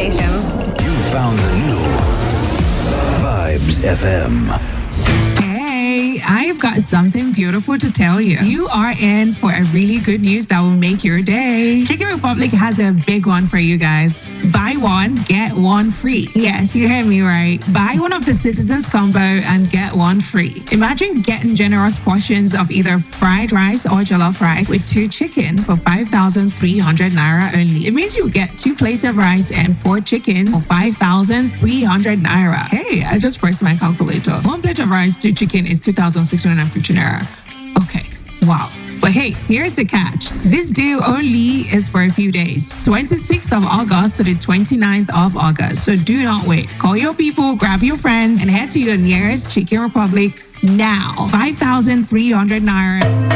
station. You found the new Vibes FM. Hey, I've got something beautiful to tell you. You are in for a really good news that will make your day. Chicken Republic has a big one for you guys. Buy one, get one free. Yes, you heard me right. Buy one of the Citizens combo and get one free. Imagine getting generous portions of either fried rice or jollof rice with 2 chicken for 5,300 naira only. It means you get 2 plates of rice and 4 chicken for 5,300 naira. Hey, I just pressed my calculator. 1 plate of rice, 2 chicken is 2,650 naira. Okay, wow. But hey, here's the catch. This deal only is for a few days. 26th of August to the 29th of August. So do not wait. Call your people, grab your friends, and head to your nearest Chicken Republic now. 5,300 naira.